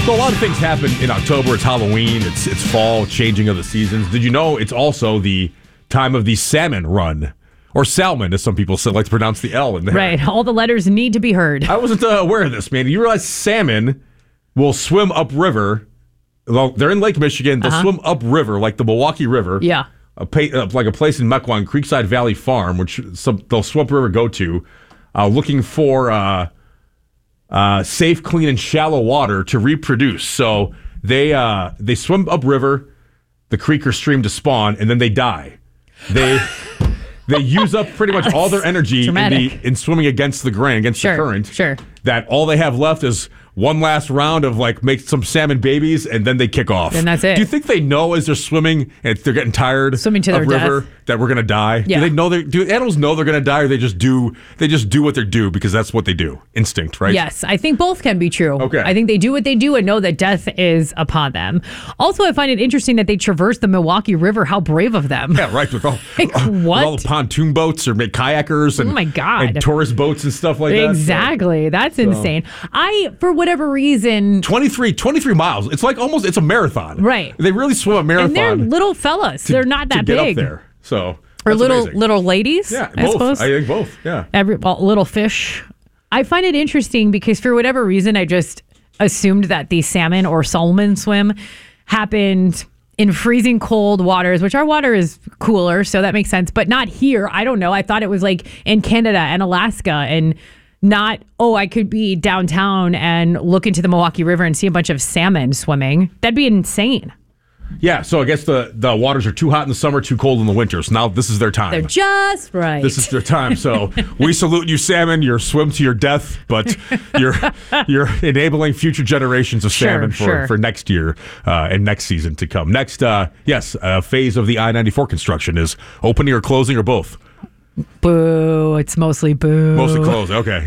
So a lot of things happen in October. It's Halloween. It's fall, changing of the seasons. Did you know it's also the time of the salmon run? Or salmon, as some people like to pronounce the L in there. Right. All the letters need to be heard. I wasn't aware of this, man. You realize salmon will swim upriver. Well, they're in Lake Michigan. They'll swim upriver, like the Milwaukee River. Yeah. Like a place in Mequon, Creekside Valley Farm, which they'll swim upriver go to, looking for safe, clean, and shallow water to reproduce. So they swim upriver, the creek or stream to spawn, and then they die. They use up pretty much all their energy in swimming against the grain, against the current. Sure. That all they have left is one last round of make some salmon babies, and then they kick off. And that's it. Do you think they know as they're swimming and they're getting tired swimming to their upriver death that we're going to die? Yeah. Do they know? Do animals know they're going to die, or they just do what they do because that's what they do? Instinct, right? Yes, I think both can be true. Okay. I think they do what they do and know that death is upon them. Also, I find it interesting that they traverse the Milwaukee River. How brave of them. Yeah, right. With all, what? With all the pontoon boats or kayakers and, oh my God. and tourist boats and stuff like that. Exactly. That's insane. For whatever reason... 23 miles. It's it's a marathon. Right. They really swim a marathon. And they're little fellas. They're not that to get big. Up there. So, or amazing. little ladies, Yeah, I both. suppose. I think both, yeah. Little fish. I find it interesting because for whatever reason, I just assumed that the salmon or salmon swim happened in freezing cold waters, which our water is cooler, so that makes sense. But not here. I don't know. I thought it was like in Canada and Alaska and not, I could be downtown and look into the Milwaukee River and see a bunch of salmon swimming. That'd be insane. Yeah, so I guess the waters are too hot in the summer, too cold in the winter. So now this is their time. They're just right. This is their time. So we salute you, salmon. You're swim to your death, but you're enabling future generations of salmon for next year and next season to come. Next, a phase of the I-94 construction is opening or closing or both. Boo. It's mostly boo. Mostly closing. Okay.